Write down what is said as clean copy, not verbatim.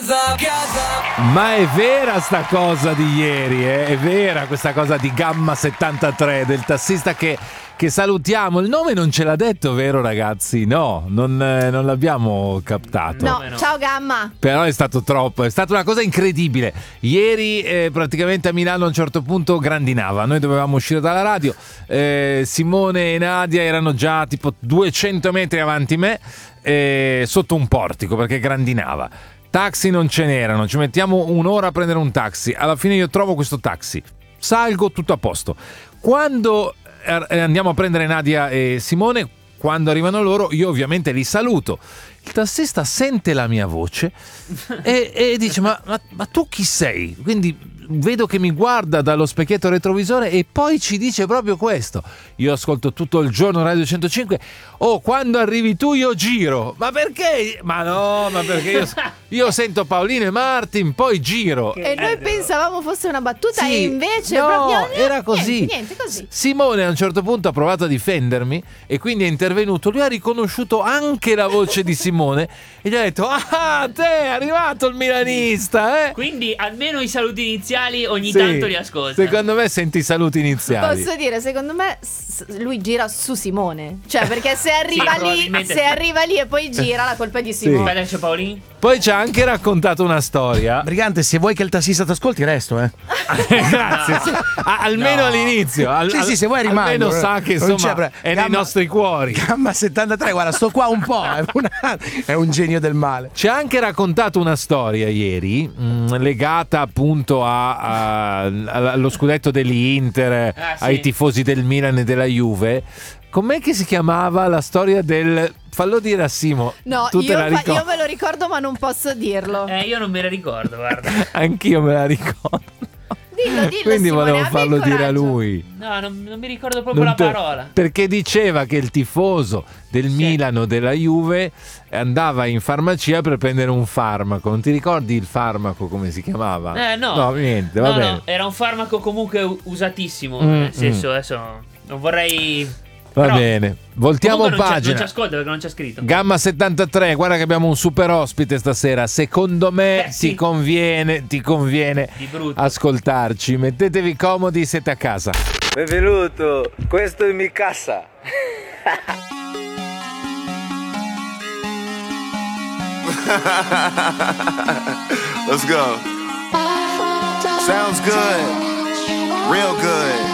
Ma è vera sta cosa di ieri, è vera questa cosa di Gamma 73, del tassista che salutiamo. Il nome non ce l'ha detto, vero ragazzi? No, non l'abbiamo captato. No, ciao Gamma. Però è stato troppo, è stata una cosa incredibile. Ieri praticamente a Milano a un certo punto grandinava, noi dovevamo uscire dalla radio, Simone e Nadia erano già tipo 200 metri avanti me, sotto un portico perché grandinava. Taxi non ce n'erano, ci mettiamo un'ora a prendere un taxi. Alla fine io trovo questo taxi, salgo, tutto a posto. Quando andiamo a prendere Nadia e Simone, quando arrivano loro, io ovviamente li saluto. Il tassista sente la mia voce e dice ma tu chi sei? Quindi vedo che mi guarda dallo specchietto retrovisore e poi ci dice proprio questo. Io ascolto tutto il giorno Radio 105. Quando arrivi tu io giro. Ma perché? Ma no, ma perché io sento Paolino e Martin, poi giro. E noi pensavamo fosse una battuta, sì, e invece no, proprio era così. Niente, così. Simone a un certo punto ha provato a difendermi e quindi è intervenuto. Lui ha riconosciuto anche la voce di Simone e gli ha detto: ah, te è arrivato il milanista, Quindi almeno i saluti iniziali ogni tanto li ascolta. Secondo me senti i saluti iniziali. Posso dire, secondo me lui gira su Simone. Cioè, perché se arriva probabilmente se arriva lì e poi gira, la colpa è di Simone. Adesso Paolini. Poi ci ha anche raccontato una storia. Brigante, se vuoi che il tassista ti ascolti, resto, Grazie. Sì. Almeno all'inizio. Sì, se vuoi rimango. Almeno sa che insomma è nei nostri cuori. Gamma 73, guarda, sto qua un po'. È un genio del male. Ci ha anche raccontato una storia ieri, legata appunto allo scudetto dell'Inter, ai tifosi del Milan e della Juve. Com'è che si chiamava la storia del... Fallo dire a Simo. No, io me lo ricordo ma non posso dirlo. Io non me la ricordo, guarda. Anch'io me la ricordo. Dillo, Quindi Simone, volevo farlo dire a lui. No, non mi ricordo proprio la parola. Perché diceva che il tifoso del Milano, della Juve, andava in farmacia per prendere un farmaco. Non ti ricordi il farmaco come si chiamava? No. No, niente, va bene. No, era un farmaco comunque usatissimo. Nel senso, adesso non vorrei... Va bene, voltiamo pagina. Non ci ascolta perché non c'è scritto. Gamma 73, guarda che abbiamo un super ospite stasera. Secondo me ti conviene ascoltarci. Mettetevi comodi, siete a casa. Benvenuto, questo è mi casa. Let's go. Sounds good. Real good.